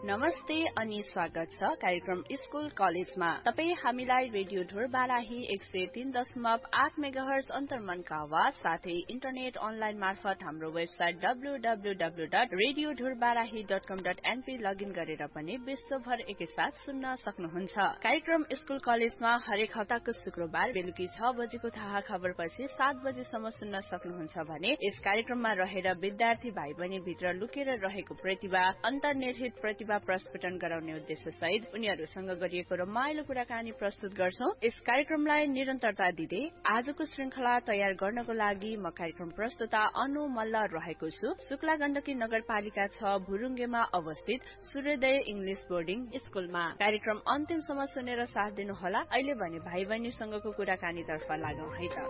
नमस्ते अनि स्वागत छ कार्यक्रम स्कूल कलेजमा। तपाई हामीलाई रेडियो ढोरबाराही 103.8 मेगाहर्ज अन्तर्मनका आवाज साथै इन्टरनेट अनलाइन मार्फत हाम्रो वेबसाइट www.radiodhurbarahi.com.np लगइन गरेर पनि विश्वभर एकैसाथ सुन्न सक्नुहुन्छ। कार्यक्रम स्कूल कलेजमा हरेक हप्ताको शुक्रबार बेलुकी 6 बजेको थाहा खबरपछि 7 बजेसम्म सुन्न सक्नुहुन्छ भने यस कार्यक्रममा रहेर विद्यार्थी भाइ बहिनी भित्र लुकेर रहेको प्रतिभा अन्तर्निहित प्रतिभा प्रस्फुटन गराउने उद्देश्य सहित उनीहरूसँग गरिएको रमाइलो कुराकानी प्रस्तुत गर्छौं। यस कार्यक्रमलाई निरन्तरता दिँदै आजको श्रृंखला तयार गर्नको लागि म कार्यक्रम प्रस्तुता अनु मल्ल रहेको छु। शुक्ला गण्डकी नगरपालिका 6 भुरुङ्गेमा अवस्थित सूर्योदय इंग्लिश बोर्डिङ स्कूलमा। कार्यक्रम अन्तिमसम्म सुनेर साथ दिनुहोला। अहिले भने भाइ बहिनीसँगको कुराकानी तर्फ लागौं है त।